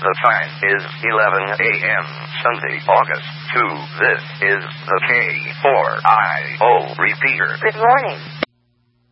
The time is 11 a.m. Sunday, August 2. This is the K4IO repeater. Good morning.